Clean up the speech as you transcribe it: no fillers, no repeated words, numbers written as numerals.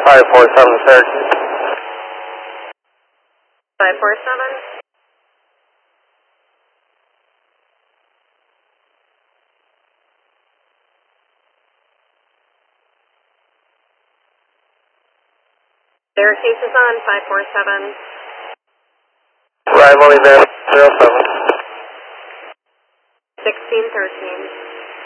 547 Syracuse. 547. Syracuse is on 547. Arrival event 07. 1613.